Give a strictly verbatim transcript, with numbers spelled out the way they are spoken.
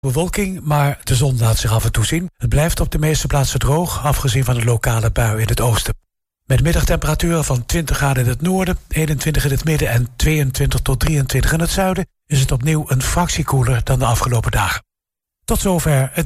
Bewolking, maar de zon laat zich af en toe zien. Het blijft op de meeste plaatsen droog, afgezien van de lokale bui in het oosten. Met middagtemperaturen van twintig graden in het noorden, eenentwintig in het midden en tweeëntwintig tot drieëntwintig in het zuiden... is het opnieuw een fractie koeler dan de afgelopen dagen. Tot zover het